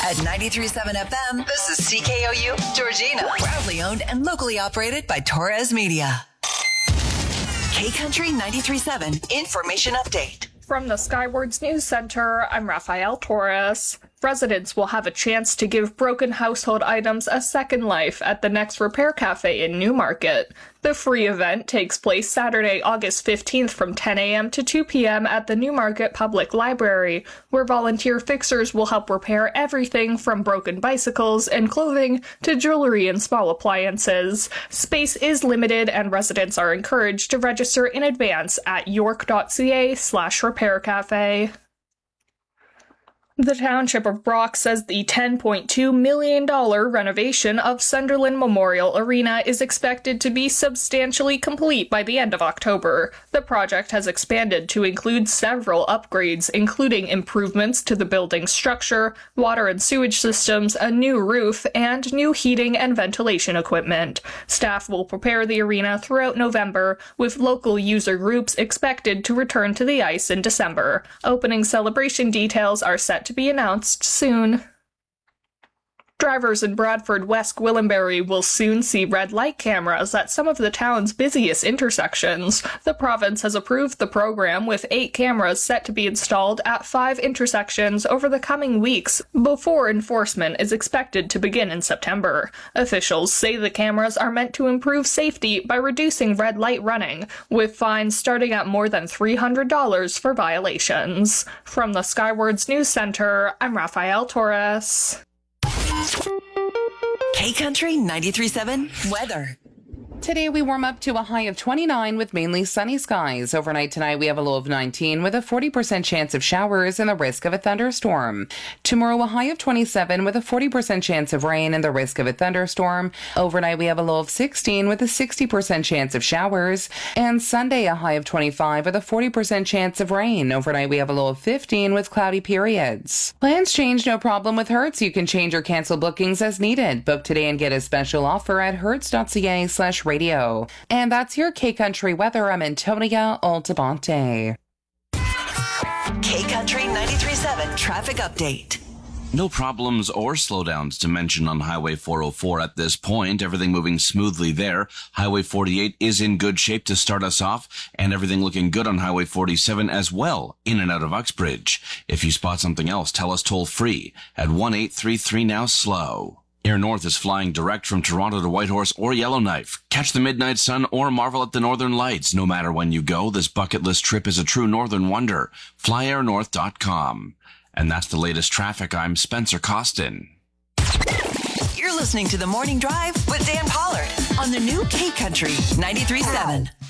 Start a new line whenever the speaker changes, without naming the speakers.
At 93.7 FM, this is CKOU, Georgina. Proudly owned and locally operated by Torres Media. K-Country 93.7 Information Update.
From the Skywards News Center, I'm Rafael Torres. Residents will have a chance to give broken household items a second life at the Next Repair Cafe in Newmarket. The free event takes place Saturday, August 15th from 10 a.m. to 2 p.m. at the Newmarket Public Library, where volunteer fixers will help repair everything from broken bicycles and clothing to jewelry and small appliances. Space is limited and residents are encouraged to register in advance at york.ca/repaircafe. The Township of Brock says the $10.2 million renovation of Sunderland Memorial Arena is expected to be substantially complete by the end of October. The project has expanded to include several upgrades, including improvements to the building's structure, water and sewage systems, a new roof, and new heating and ventilation equipment. Staff will prepare the arena throughout November, with local user groups expected to return to the ice in December. Opening celebration details are set to be announced soon. Drivers in Bradford West Gwillimbury will soon see red light cameras at some of the town's busiest intersections. The province has approved the program, with 8 cameras set to be installed at 5 intersections over the coming weeks before enforcement is expected to begin in September. Officials say the cameras are meant to improve safety by reducing red light running, with fines starting at more than $300 for violations. From the Skywards News Center, I'm Rafael Torres.
K-Country 93.7 weather.
Today we warm up to a high of 29 with mainly sunny skies. Overnight tonight we have a low of 19 with a 40% chance of showers and the risk of a thunderstorm. Tomorrow a high of 27 with a 40% chance of rain and the risk of a thunderstorm. Overnight we have a low of 16 with a 60% chance of showers. And Sunday a high of 25 with a 40% chance of rain. Overnight we have a low of 15 with cloudy periods. Plans change, no problem with Hertz. You can change or cancel bookings as needed. Book today and get a special offer at hertz.ca/radio. And that's your K-Country weather. I'm Antonia Altabonte.
K-Country 93.7 traffic update.
No problems or slowdowns to mention on Highway 404 at this point. Everything moving smoothly there. Highway 48 is in good shape to start us off, and everything looking good on Highway 47 as well, in and out of Uxbridge. If you spot something else, tell us toll free at 1-833-NOW-SLOW. Air North is flying direct from Toronto to Whitehorse or Yellowknife. Catch the midnight sun or marvel at the northern lights. No matter when you go, this bucket list trip is a true northern wonder. FlyAirNorth.com. And that's the latest traffic. I'm Spencer Costin.
You're listening to The Morning Drive with Dan Pollard on the new K-Country 93.7.